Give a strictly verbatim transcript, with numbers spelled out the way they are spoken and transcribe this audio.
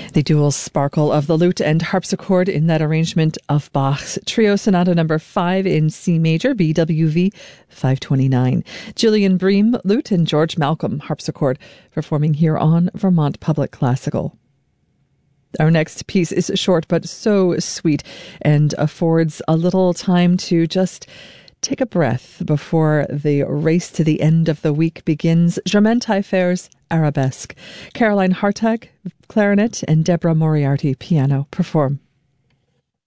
The dual sparkle of the lute and harpsichord in that arrangement of Bach's Trio Sonata number five in C major, B W V five twenty-nine. Gillian Bream, lute, and George Malcolm, harpsichord, performing here on Vermont Public Classical. Our next piece is short but so sweet and affords a little time to just take a breath before the race to the end of the week begins. Germaine Taillefer's Arabesque. Caroline Hartag, clarinet, and Deborah Moriarty, piano, perform.